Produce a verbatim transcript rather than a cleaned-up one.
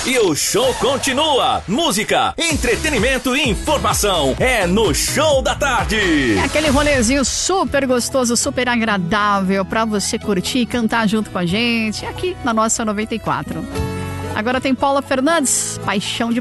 E o show continua. Música, entretenimento e informação. É no Show da Tarde. É aquele rolezinho super gostoso, super agradável pra você curtir e cantar junto com a gente aqui na nossa noventa e quatro. Agora tem Paula Fernandes, Paixão de